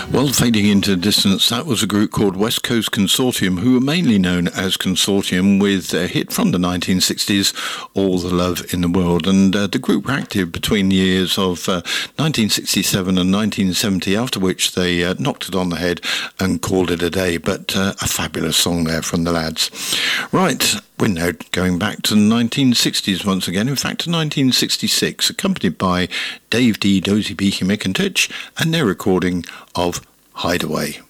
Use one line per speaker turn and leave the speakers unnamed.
Well, fading into distance, that was a group called West Coast Consortium, who were mainly known as Consortium, with a hit from the 1960s, All the Love in the World. And the group were active between the years of 1967 and 1970, after which they knocked it on the head and called it a day. But a fabulous song there from the lads. Right, we're now going back to the 1960s once again, in fact to 1966, accompanied by Dave D. Dozy Beaky McIntosh and their recording of Hideaway.